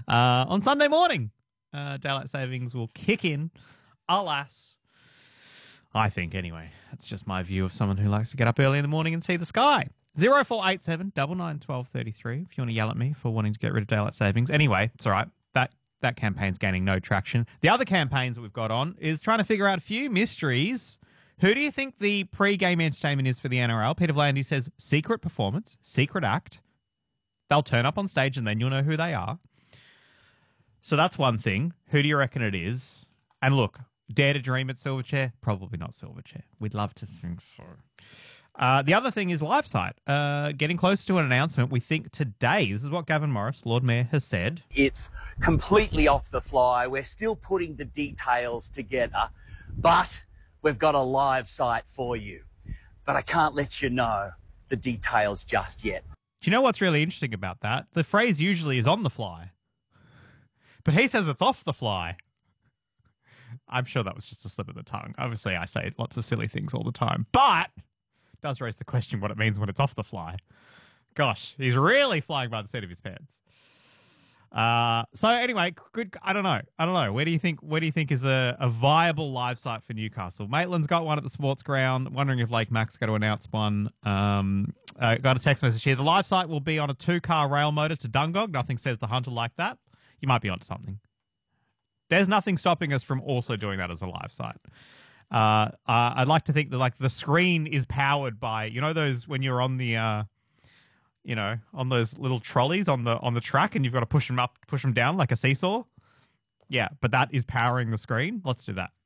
On Sunday morning, daylight savings will kick in. Alas, I think anyway. That's just my view of someone who likes to get up early in the morning and see the sky. 0487 99 12 33 if you want to yell at me for wanting to get rid of daylight savings. Anyway, it's all right. That campaign's gaining no traction. The other campaigns that we've got on is trying to figure out a few mysteries. Who do you think the pre-game entertainment is for the NRL? Peter Vlandie says secret performance, secret act. They'll turn up on stage and then you'll know who they are. So that's one thing. Who do you reckon it is? And look, dare to dream at Silverchair? Probably not Silverchair. We'd love to think so. The other thing is LiveSite. Getting close to an announcement, we think today. This is what Gavin Morris, Lord Mayor, has said. It's completely off the fly. We're still putting the details together, but we've got a live site for you. But I can't let you know the details just yet. Do you know what's really interesting about that? The phrase usually is on the fly. But he says it's off the fly. I'm sure that was just a slip of the tongue. Obviously, I say lots of silly things all the time. But it does raise the question what it means when it's off the fly. Gosh, he's really flying by the seat of his pants. So anyway, good. I don't know. Where do you think is a viable live site for Newcastle? Maitland's got one at the sports ground. Wondering if Lake Mac's going to announce one. Got a text message here. The live site will be on a 2-car rail motor to Dungog. Nothing says the Hunter like that. You might be onto something. There's nothing stopping us from also doing that as a live site. I'd like to think that the screen is powered by, those when you're on the on those little trolleys on the track and you've got to push them down like a seesaw. Yeah, but that is powering the screen. Let's do that.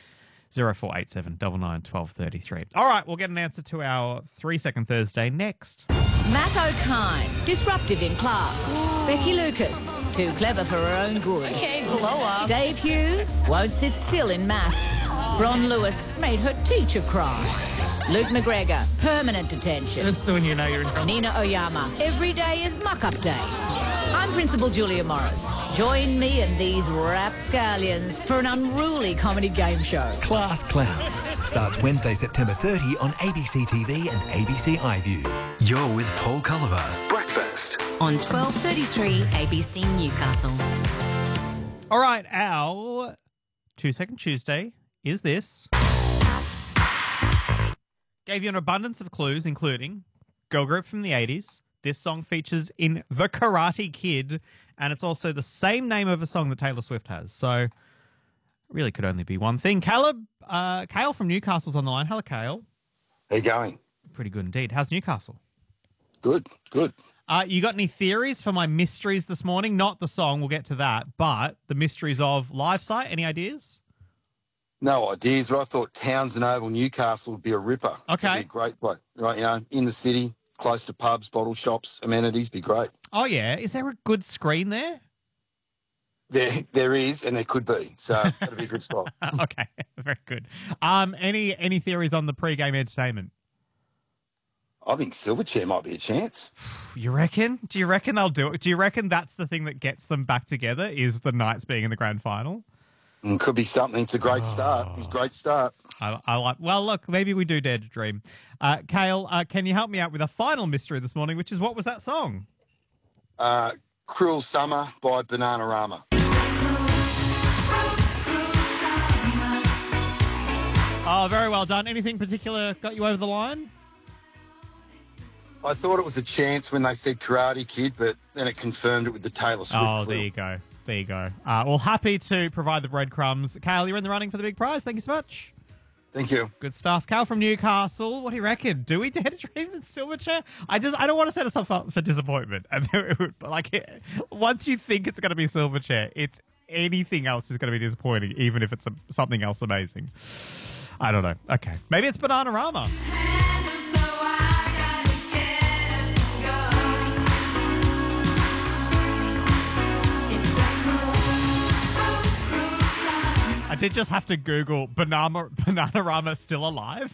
0487 99 12 33. All right, we'll get an answer to our 3-second Thursday next. Matt O'Kine, disruptive in class. Becky Lucas, too clever for her own good. Okay, blow up. Dave Hughes, won't sit still in maths. Ron Lewis made her teacher cry. Luke McGregor, permanent detention. That's the when you know you're in trouble. Nina Oyama, every day is muck-up day. I'm Principal Julia Morris. Join me and these rapscallions for an unruly comedy game show. Class Clowns starts Wednesday, September 30 on ABC TV and ABC iView. You're with Paul Culliver. Breakfast On 12:33 ABC Newcastle. All right, our 2-second Tuesday is this. Gave you an abundance of clues, including girl group from the 80s. This song features in The Karate Kid, and it's also the same name of a song that Taylor Swift has. So, really could only be one thing. Kale from Newcastle's on the line. Hello, Kale. How you going? Pretty good indeed. How's Newcastle? Good. You got any theories for my mysteries this morning? Not the song, we'll get to that, but the mysteries of live site. Any ideas? No ideas, but I thought Townsend Oval, Newcastle would be a ripper. Okay. It'd be a great place. Right, in the city, close to pubs, bottle shops, amenities, be great. Oh, yeah. Is there a good screen there? There is, and there could be. So that'd be a good spot. Okay, very good. Any theories on the pre-game entertainment? I think Silverchair might be a chance. You reckon? Do you reckon they'll do it? Do you reckon that's the thing that gets them back together, is the Knights being in the grand final? Could be something. It's a great start. It's a great start. I like. Well, look, maybe we do dare to dream. Kale, can you help me out with a final mystery this morning, which is what was that song? Cruel Summer by Bananarama. Oh, very well done. Anything particular got you over the line? I thought it was a chance when they said Karate Kid, but then it confirmed it with the Taylor Swift. Oh, clue. There you go. Well, happy to provide the breadcrumbs. Kale, you're in the running for the big prize. Thank you so much. Thank you. Good stuff. Kale from Newcastle, what do you reckon? Do we dare to dream in Silverchair? I don't want to set us up for disappointment. And once you think it's going to be Silverchair, it's anything else is going to be disappointing, even if it's something else amazing. I don't know. Okay. Maybe it's Bananarama. I did just have to Google Bananarama still alive.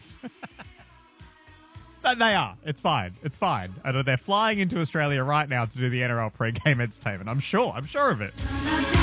But they are. It's fine. And they're flying into Australia right now to do the NRL pre-game entertainment. I'm sure of it.